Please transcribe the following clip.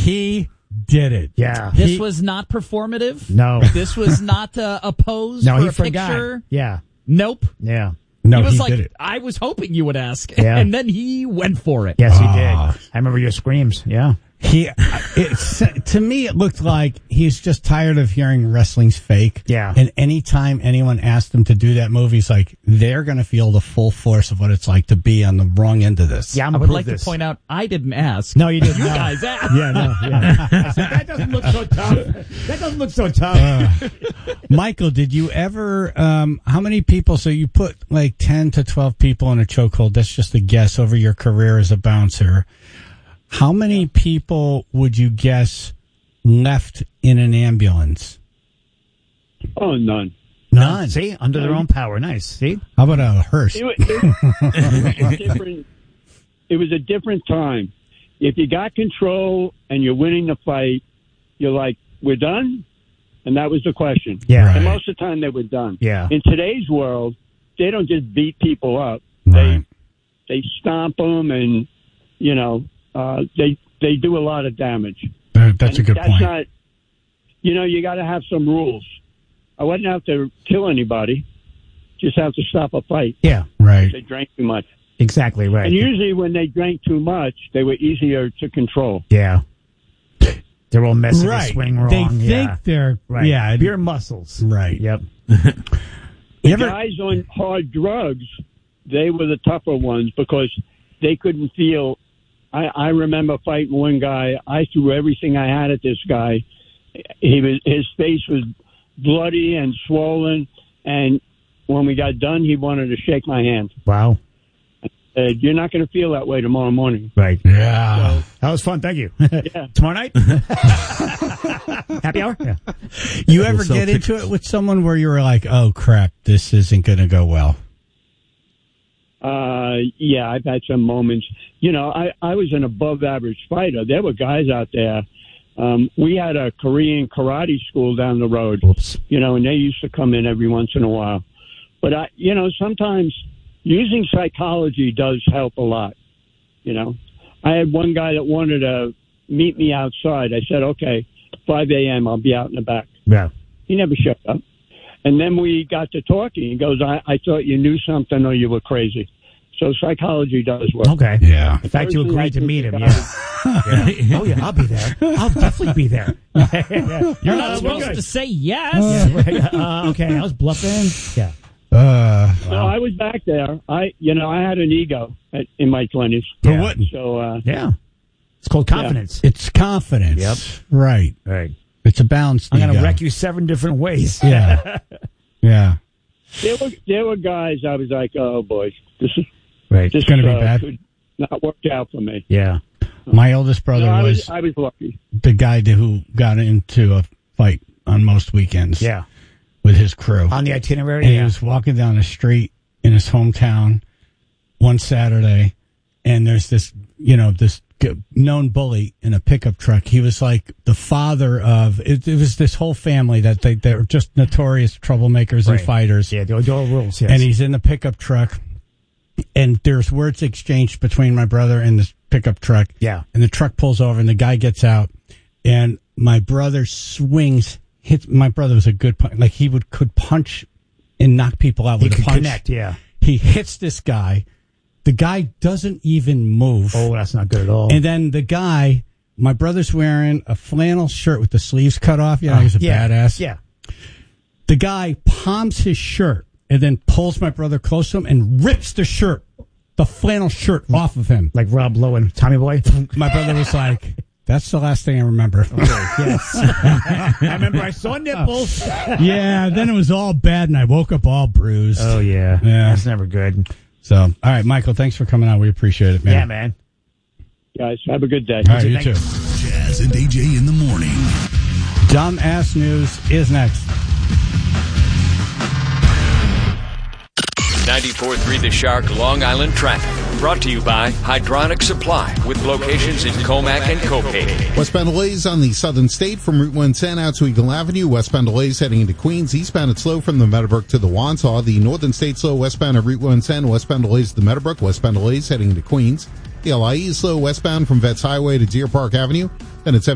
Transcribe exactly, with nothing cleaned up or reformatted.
He did it. Yeah. This He- was not performative? No. This was not uh, a pose No, for he a forgot. picture? Yeah. Nope. Yeah. No, he was he like, did it. I was hoping you would ask. Yeah. And then he went for it. Yes, he Ah. did. I remember your screams. Yeah. He, it's, to me, it looked like he's just tired of hearing wrestling's fake. Yeah. And anytime anyone asked him to do that move, he's like, they're going to feel the full force of what it's like to be on the wrong end of this. Yeah, I'm I gonna would prove like this. to point out, I didn't ask. No, you didn't. You No. guys asked. Yeah, no, yeah. That doesn't look so tough. That doesn't look so tough. Uh, Michael, did you ever, um, how many people, so you put like ten to twelve people in a chokehold, that's just a guess over your career as a bouncer. How many people would you guess left in an ambulance? Oh, none. None. See, under their own power. Nice. See? How about a hearse? It, wa- it, it was different. It was a different time. If you got control and you're winning the fight, you're like, we're done? And that was the question. Yeah. Right. And most of the time they were done. Yeah. In today's world, they don't just beat people up. Right. They stomp them and, you know, uh, they they do a lot of damage. That- that's a And good that's point. Not, you know, you got to have some rules. I wouldn't have to kill anybody. Just have to stop a fight. Yeah. Right. They drank too much. Exactly right. And usually when they drank too much, they were easier to control. Yeah. They're all messing Right. the swing wrong. They yeah. think they're, Right. yeah. Pure muscles. Right. Yep. The You ever- guys on hard drugs, they were the tougher ones because they couldn't feel. I, I remember fighting one guy. I threw everything I had at this guy. He was his face was bloody and swollen, and when we got done, he wanted to shake my hand. Wow. Uh, you're not going to feel that way tomorrow morning. Right. Yeah. That was fun. Thank you. Yeah. Tomorrow night? Happy hour? Yeah. You ever sell get tickets. into it with someone where you were like, oh, crap, this isn't going to go well? Uh, yeah, I've had some moments. You know, I, I was an above average fighter. There were guys out there. Um, we had a Korean karate school down the road, Oops. you know, and they used to come in every once in a while. But, I, you know, sometimes using psychology does help a lot. You know, I had one guy that wanted to meet me outside. I said, okay, five a.m., I'll be out in the back. Yeah. He never showed up. And then we got to talking. He goes, I, I thought you knew something or you were crazy. So psychology does work. Okay. Yeah. In fact, you Person agreed like to this meet him. guy- Yeah. yeah. Oh, yeah. I'll be there. I'll definitely be there. You're not Uh, we're supposed good. to say yes. Yeah, right. uh, okay. I was bluffing. Yeah. Uh, So I was back there. I, you know, I had an ego at, in my twenties. who Yeah. wouldn't? So, uh, Yeah. It's called confidence. It's confidence. Yep. Right. Right. It's a balanced I'm going to ego. wreck you seven different ways. Yeah. Yeah. there were there were guys I was like, oh boy, this is Right. this gonna be uh, bad. could not work out for me. Yeah. My oldest brother No, I was was I was lucky. the guy who got into a fight on most weekends Yeah. with his crew. On the itinerary. And he Yeah. was walking down the street in his hometown one Saturday, and there's this, you know, this g- known bully in a pickup truck. He was like the father of, it, it was this whole family that they, they were just notorious troublemakers Right. and fighters. Yeah. The old rules. Yes. And he's in the pickup truck, and there's words exchanged between my brother and this pickup truck. Yeah. And the truck pulls over, and the guy gets out, and my brother swings. Hits, my brother was a good punch. Like, he would could punch and knock people out he with a could punch. connect. Yeah. He hits this guy. The guy doesn't even move. Oh, that's not good at all. And then the guy, my brother's wearing a flannel shirt with the sleeves cut off. You know, he's a yeah. badass. Yeah. The guy palms his shirt and then pulls my brother close to him and rips the shirt, the flannel shirt off of him. Like Rob Lowe and Tommy Boy. My brother was like, that's the last thing I remember. Yes. I remember I saw nipples. Yeah, then it was all bad, and I woke up all bruised. Oh, yeah. Yeah. That's never good. So, all right, Michael, thanks for coming out. We appreciate it, man. Yeah, man. Guys, have a good day. All right, you Thank too. you. Jazz and A J in the morning. Dumb ass news is next. ninety-four point three The Shark Long Island Traffic. Brought to you by Hydronic Supply with locations in Comac and Copac. Westbound delays on the Southern State from Route one ten out to Eagle Avenue. Westbound delays heading into Queens. Eastbound it's slow from the Meadowbrook to the Wantaw. The Northern State slow westbound of Route one ten. Westbound delays to the Meadowbrook. Westbound delays heading into Queens. The L I E is slow westbound from Vets Highway to Deer Park Avenue. Then it's